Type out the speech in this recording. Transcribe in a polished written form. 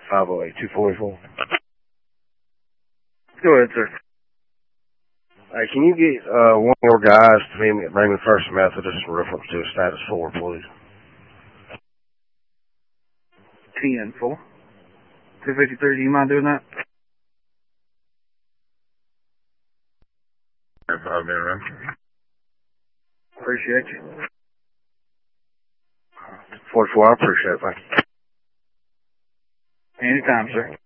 508-244. Go ahead, sir. Hey, can you get one of your guys to bring me First Methodist in reference to a status 4, please? 10-4. 253, do you mind doing that? 5 minutes around. Appreciate you. 44, I appreciate it, thank you. Anytime, sir.